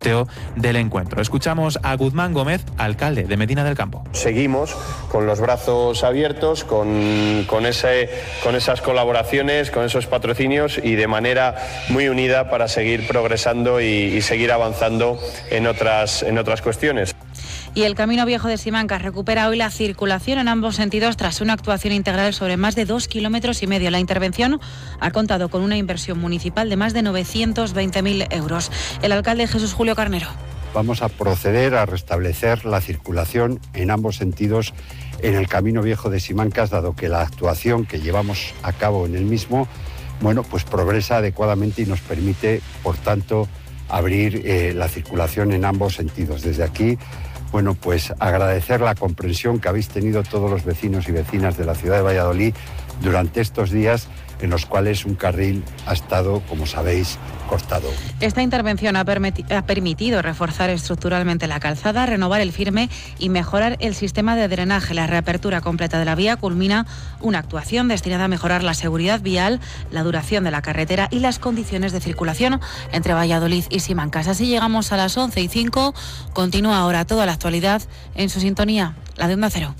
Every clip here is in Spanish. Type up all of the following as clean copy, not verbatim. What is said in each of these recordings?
del encuentro. Escuchamos a Guzmán Gómez, alcalde de Medina del Campo. Seguimos con los brazos abiertos, con esas colaboraciones, con esos patrocinios y de manera muy unida para seguir progresando y seguir avanzando en otras cuestiones. Y el Camino Viejo de Simancas recupera hoy la circulación en ambos sentidos tras una actuación integral sobre más de 2,5 kilómetros. La intervención ha contado con una inversión municipal de más de 920.000 euros. El alcalde Jesús Julio Carnero. Vamos a proceder a restablecer la circulación en ambos sentidos en el Camino Viejo de Simancas, dado que la actuación que llevamos a cabo en el mismo, pues progresa adecuadamente y nos permite, por tanto, abrir la circulación en ambos sentidos. Desde aquí, pues agradecer la comprensión que habéis tenido todos los vecinos y vecinas de la ciudad de Valladolid durante estos días en los cuales un carril ha estado, como sabéis, cortado. Esta intervención ha permitido reforzar estructuralmente la calzada, renovar el firme y mejorar el sistema de drenaje. La reapertura completa de la vía culmina una actuación destinada a mejorar la seguridad vial, la duración de la carretera y las condiciones de circulación entre Valladolid y Simancas. Así llegamos a las 11:05. Continúa ahora toda la actualidad en su sintonía, la de Onda Cero.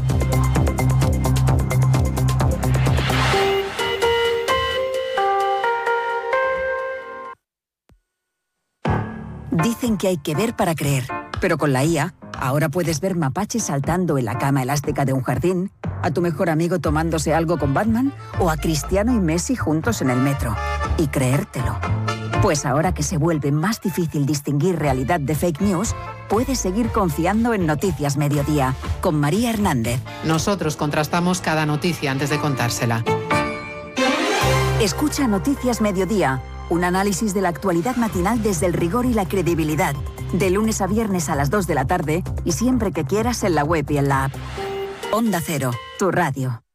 Dicen que hay que ver para creer, pero con la IA, ahora puedes ver mapaches saltando en la cama elástica de un jardín, a tu mejor amigo tomándose algo con Batman o a Cristiano y Messi juntos en el metro. Y creértelo. Pues ahora que se vuelve más difícil distinguir realidad de fake news, puedes seguir confiando en Noticias Mediodía, con María Hernández. Nosotros contrastamos cada noticia antes de contársela. Escucha Noticias Mediodía, un análisis de la actualidad matinal desde el rigor y la credibilidad. De lunes a viernes a las 2 de la tarde y siempre que quieras en la web y en la app. Onda Cero, tu radio.